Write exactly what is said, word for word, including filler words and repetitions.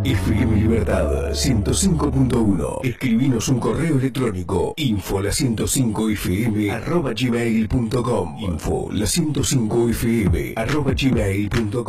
F M Libertad ciento cinco punto uno. Escribinos un correo electrónico info la ciento cinco f m arroba gmail punto com. Info la ciento cinco f m arroba gmail punto com.